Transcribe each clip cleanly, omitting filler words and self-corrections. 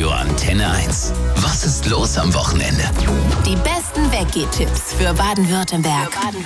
Radio Antenne 1. Was ist los am Wochenende? Die besten Weggehtipps für Baden-Württemberg.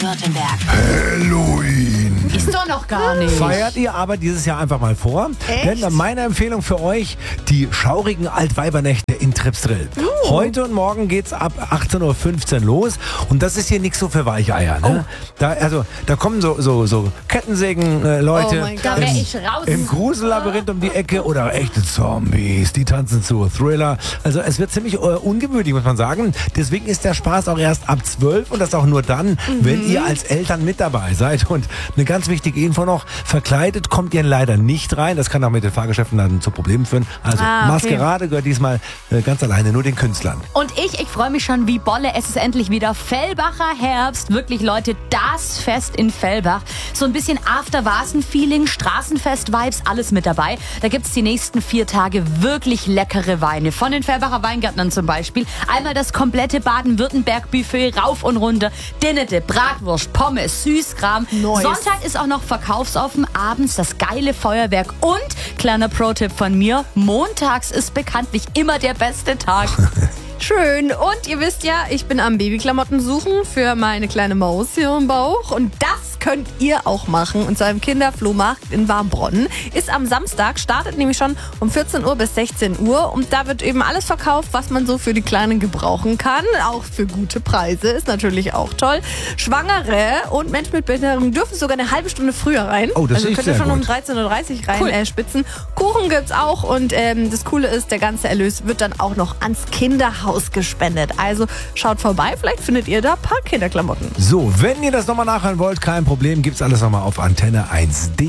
Halloween. Ist doch noch gar nicht. Feiert ihr aber dieses Jahr einfach mal vor. Echt? Denn meine Empfehlung für euch, die schaurigen Altweibernächte in Trepsdrill. Heute und morgen geht's ab 18.15 Uhr los. Und das ist hier nichts so für Weicheier. Ne? Da kommen so Kettensägen-Leute Oh mein Gott. Da wär ich raus. im Grusellabyrinth um die Ecke oder echte Zombies, die tanzen zu Thriller. Also es wird ziemlich ungewöhnlich, muss man sagen. Deswegen ist der Spaß auch erst ab 12 und das auch nur dann, wenn ihr als Eltern mit dabei seid. Und eine ganz wichtige Info noch, verkleidet kommt ihr leider nicht rein. Das kann auch mit den Fahrgeschäften dann zu Problemen führen. Also okay. Maskerade gehört diesmal ganz alleine nur den Künstlern. Und ich freue mich schon wie Bolle. Es ist endlich wieder Fellbacher Herbst. Wirklich, Leute, das Fest in Fellbach. So ein bisschen After-Vasen-Feeling, Straßenfest-Vibes, alles mit dabei. Da gibt's die nächsten 4 Tage wirklich leckere Weine. Von den Fellbacher Weingärtnern zum Beispiel. Einmal das komplette Baden-Württemberg-Buffet rauf und runter. Dinnete, Bratwurst, Pommes, Süßkram. Nice. Sonntag ist auch noch verkaufsoffen. Abends das geile Feuerwerk. Und, kleiner Pro-Tipp von mir, montags ist bekanntlich immer der beste Tag. Schön. Und ihr wisst ja, ich bin am Babyklamotten suchen für meine kleine Maus hier im Bauch. Und das könnt ihr auch machen. Und zwar im Kinderflohmarkt in Warmbronn. Ist am Samstag, startet nämlich schon um 14 Uhr bis 16 Uhr. Und da wird eben alles verkauft, was man so für die Kleinen gebrauchen kann. Auch für gute Preise. Ist natürlich auch toll. Schwangere und Menschen mit Behinderung dürfen sogar eine halbe Stunde früher rein. Oh, das also ist könnt ihr sehr schon um gut. 13.30 Uhr rein Cool. spitzen. Kuchen gibt's auch. Und das Coole ist, der ganze Erlös wird dann auch noch ans Kinderhaus gespendet. Also schaut vorbei, vielleicht findet ihr da ein paar Kinderklamotten. So, wenn ihr das nochmal nachhören wollt, kein Problem, gibt's alles nochmal auf Antenne 1.de.